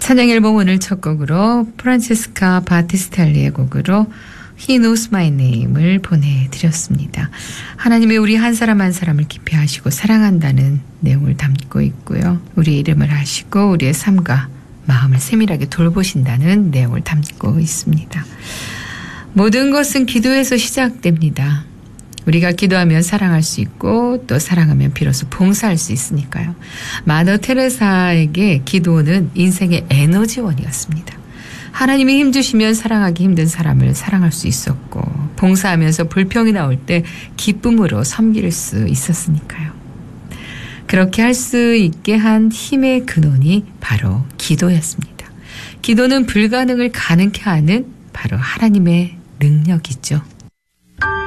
찬양 앨범 오늘 첫 곡으로 프란체스카 바티스텔리의 곡으로 He Knows My Name을 보내드렸습니다. 하나님이 우리 한 사람 한 사람을 깊이 아시고 사랑한다는 내용을 담고 있고요. 우리의 이름을 아시고 우리의 삶과 마음을 세밀하게 돌보신다는 내용을 담고 있습니다. 모든 것은 기도에서 시작됩니다. 우리가 기도하면 사랑할 수 있고 또 사랑하면 비로소 봉사할 수 있으니까요. 마더 테레사에게 기도는 인생의 에너지원이었습니다. 하나님이 힘주시면 사랑하기 힘든 사람을 사랑할 수 있었고 봉사하면서 불평이 나올 때 기쁨으로 섬길 수 있었으니까요. 그렇게 할 수 있게 한 힘의 근원이 바로 기도였습니다. 기도는 불가능을 가능케 하는 바로 하나님의 능력이죠.